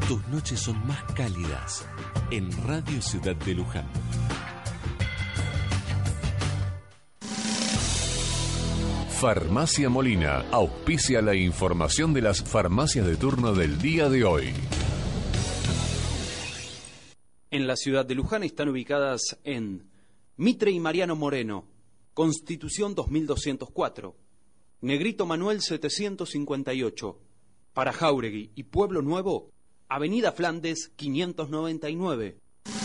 Tus noches son más cálidas en Radio Ciudad de Luján. Farmacia Molina auspicia la información de las farmacias de turno del día de hoy. En la ciudad de Luján están ubicadas en Mitre y Mariano Moreno, Constitución 2204, Negrito Manuel 758, para Jáuregui y Pueblo Nuevo, Avenida Flandes 599.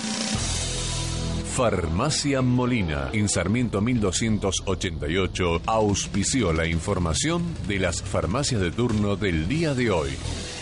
Farmacia Molina, en Sarmiento 1288, auspició la información de las farmacias de turno del día de hoy.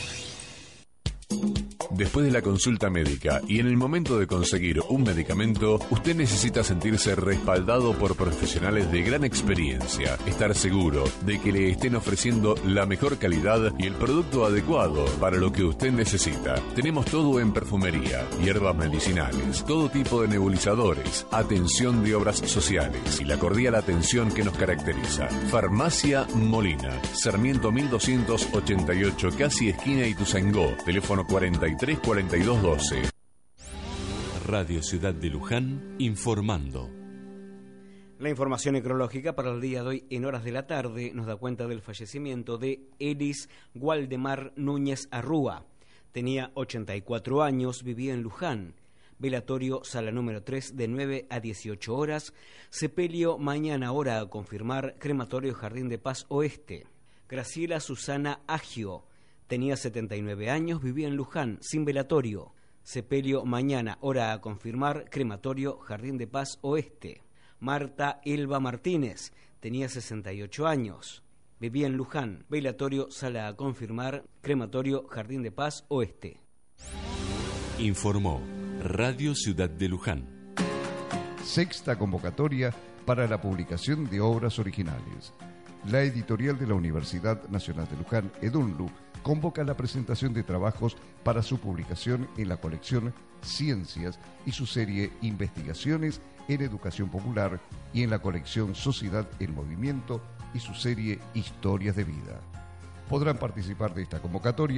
Después de la consulta médica y en el momento de conseguir un medicamento, usted necesita sentirse respaldado por profesionales de gran experiencia, estar seguro de que le estén ofreciendo la mejor calidad y el producto adecuado para lo que usted necesita. Tenemos todo en perfumería, hierbas medicinales, todo tipo de nebulizadores, atención de obras sociales y la cordial atención que nos caracteriza. Farmacia Molina, Sarmiento 1288, casi esquina Ituzaingó, teléfono 43 42 12. Radio Ciudad de Luján informando. La información necrológica para el día de hoy en horas de la tarde nos da cuenta del fallecimiento de Elis Waldemar Núñez Arrúa. Tenía 84 años, vivía en Luján. Velatorio, sala número 3, de 9 a 18 horas. Sepelio, mañana hora a confirmar. Crematorio Jardín de Paz Oeste. Graciela Susana Agio. Tenía 79 años, vivía en Luján, sin velatorio. Sepelio, mañana, hora a confirmar. Crematorio, Jardín de Paz Oeste. Marta Elba Martínez, tenía 68 años, vivía en Luján. Velatorio, sala a confirmar. Crematorio, Jardín de Paz Oeste. Informó Radio Ciudad de Luján. Sexta convocatoria para la publicación de obras originales. La editorial de la Universidad Nacional de Luján, EDUNLU, convoca la presentación de trabajos para su publicación en la colección Ciencias y su serie Investigaciones en Educación Popular y en la colección Sociedad en Movimiento y su serie Historias de Vida. Podrán participar de esta convocatoria